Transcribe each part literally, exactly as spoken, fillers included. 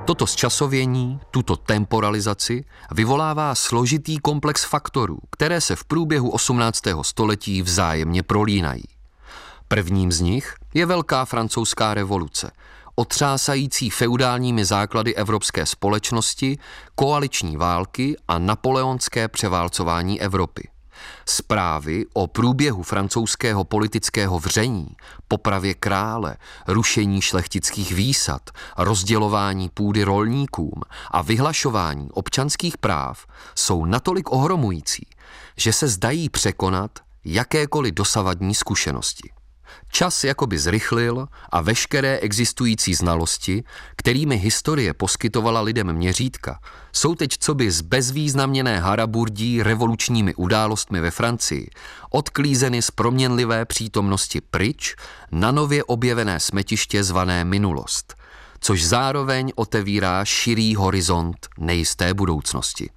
Toto zčasovění, tuto temporalizaci vyvolává složitý komplex faktorů, které se v průběhu osmnáctého století vzájemně prolínají. Prvním z nich je Velká francouzská revoluce, otřásající feudálními základy evropské společnosti, koaliční války a napoleonské převálcování Evropy. Zprávy o průběhu francouzského politického vření, popravě krále, rušení šlechtických výsad, rozdělování půdy rolníkům a vyhlašování občanských práv jsou natolik ohromující, že se zdají překonat jakékoliv dosavadní zkušenosti. Čas jakoby zrychlil a veškeré existující znalosti, kterými historie poskytovala lidem měřítka, jsou teď coby zbezvýznamněné haraburdí revolučními událostmi ve Francii odklízeny z proměnlivé přítomnosti pryč na nově objevené smetiště zvané minulost, což zároveň otevírá širý horizont nejisté budoucnosti.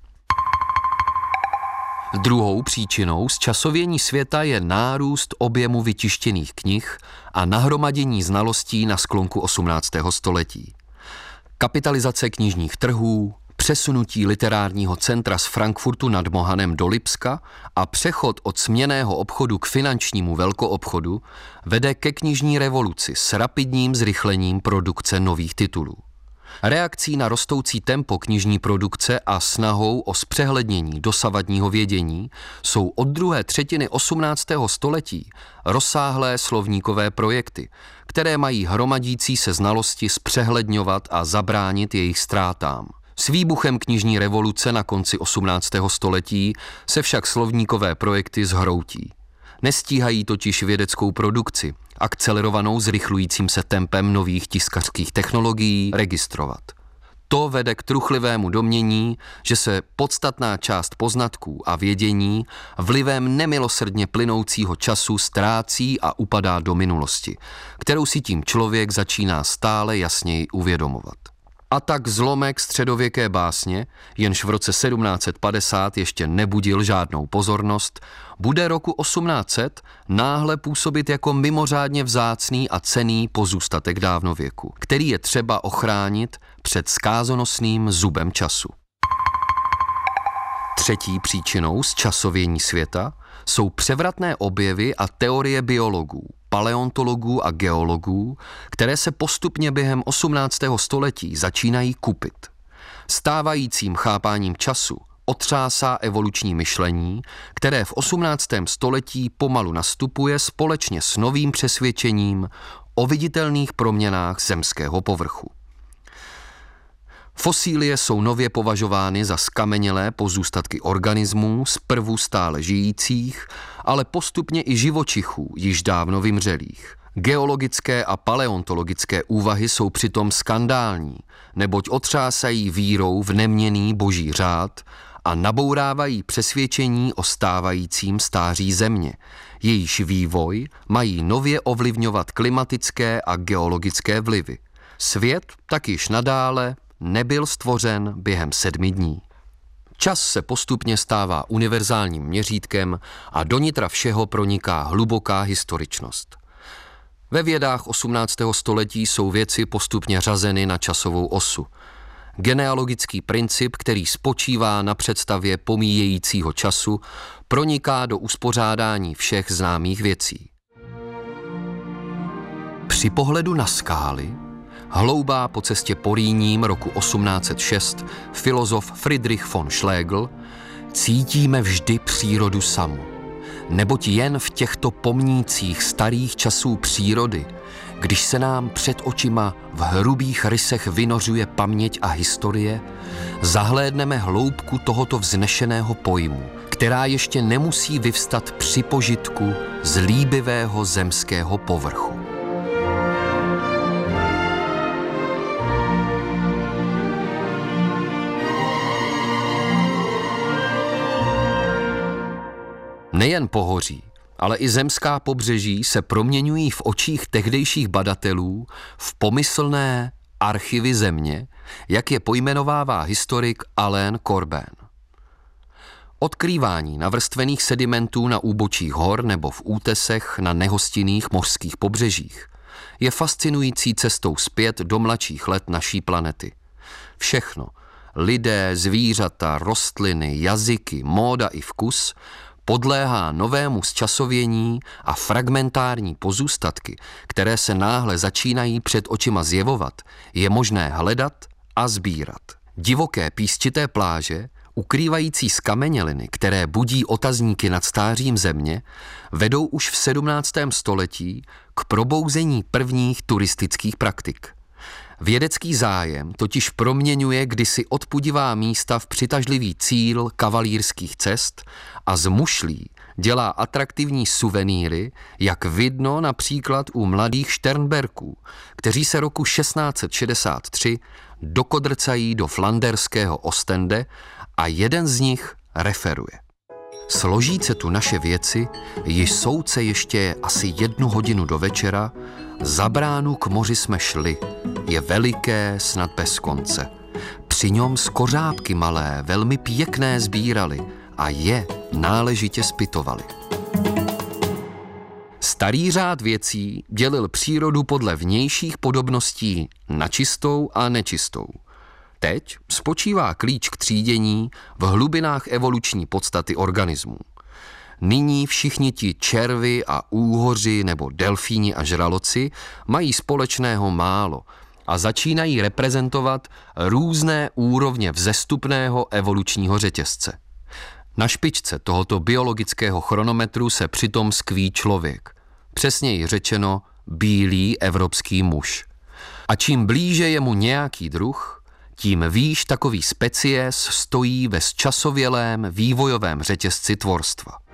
Druhou příčinou zčasovění světa je nárůst objemu vytištěných knih a nahromadění znalostí na sklonku osmnáctého století. Kapitalizace knižních trhů, přesunutí literárního centra z Frankfurtu nad Mohanem do Lipska a přechod od směnného obchodu k finančnímu velkoobchodu vede ke knižní revoluci s rapidním zrychlením produkce nových titulů. Reakcí na rostoucí tempo knižní produkce a snahou o zpřehlednění dosavadního vědění jsou od druhé třetiny osmnáctého století rozsáhlé slovníkové projekty, které mají hromadící se znalosti zpřehledňovat a zabránit jejich ztrátám. S výbuchem knižní revoluce na konci osmnáctého století se však slovníkové projekty zhroutí. Nestíhají totiž vědeckou produkci, akcelerovanou zrychlujícím se tempem nových tiskařských technologií, registrovat. To vede k truchlivému domnění, že se podstatná část poznatků a vědění vlivem nemilosrdně plynoucího času ztrácí a upadá do minulosti, kterou si tím člověk začíná stále jasněji uvědomovat. A tak zlomek středověké básně, jenž v roce sedmnáct set padesát ještě nebudil žádnou pozornost, bude roku osmnáct set náhle působit jako mimořádně vzácný a cenný pozůstatek dávnověku, který je třeba ochránit před zkázonosným zubem času. Třetí příčinou zčasovění světa jsou převratné objevy a teorie biologů, paleontologů a geologů, které se postupně během osmnáctého století začínají kupit. Stávajícím chápáním času otřásá evoluční myšlení, které v osmnáctém století pomalu nastupuje společně s novým přesvědčením o viditelných proměnách zemského povrchu. Fosílie jsou nově považovány za skamenělé pozůstatky organismů zprvu stále žijících, ale postupně i živočichů již dávno vymřelých. Geologické a paleontologické úvahy jsou přitom skandální, neboť otřásají vírou v neměnný boží řád a nabourávají přesvědčení o stávajícím stáří země. Jejíž vývoj mají nově ovlivňovat klimatické a geologické vlivy. Svět tak již nadále nebyl stvořen během sedmi dní. Čas se postupně stává univerzálním měřítkem a do nitra všeho proniká hluboká historičnost. Ve vědách osmnáctého století jsou věci postupně řazeny na časovou osu. Genealogický princip, který spočívá na představě pomíjejícího času, proniká do uspořádání všech známých věcí. Při pohledu na skály hloubá po cestě Porýním roku osmnáct set šest filozof Friedrich von Schlegel, cítíme vždy přírodu samu, neboť jen v těchto pomnících starých časů přírody, když se nám před očima v hrubých rysech vynořuje paměť a historie, zahlédneme hloubku tohoto vznešeného pojmu, která ještě nemusí vyvstat při požitku z líbivého zemského povrchu. Nejen pohoří, ale i zemská pobřeží se proměňují v očích tehdejších badatelů v pomyslné archivy země, jak je pojmenovává historik Alain Corbin. Odkrývání navrstvených sedimentů na úbočích hor nebo v útesech na nehostinných mořských pobřežích je fascinující cestou zpět do mladších let naší planety. Všechno, lidé, zvířata, rostliny, jazyky, móda i vkus, podléhá novému zčasovění a fragmentární pozůstatky, které se náhle začínají před očima zjevovat, je možné hledat a sbírat. Divoké písčité pláže, ukrývající skameněliny, které budí otazníky nad stářím země, vedou už v sedmnáctém století k probouzení prvních turistických praktik. Vědecký zájem totiž proměňuje kdysi odpudivá místa v přitažlivý cíl kavalírských cest a z mušlí dělá atraktivní suvenýry, jak vidno například u mladých Šternberků, kteří se roku šestnáct set šedesát tři dokodrcají do flanderského Ostende a jeden z nich referuje. Složíce tu naše věci, již souce ještě asi jednu hodinu do večera, za bránu k moři jsme šli, je veliké, snad bez konce. Při něm skořápky malé, velmi pěkné sbírali a je náležitě zpytovali. Starý řád věcí dělil přírodu podle vnějších podobností na čistou a nečistou. Teď spočívá klíč k třídění v hlubinách evoluční podstaty organismů. Nyní všichni ti červy a úhoři nebo delfíni a žraloci mají společného málo a začínají reprezentovat různé úrovně vzestupného evolučního řetězce. Na špičce tohoto biologického chronometru se přitom skví člověk, přesněji řečeno bílý evropský muž. A čím blíže je mu nějaký druh, tím výš takový species stojí ve zčasovělém vývojovém řetězci tvorstva.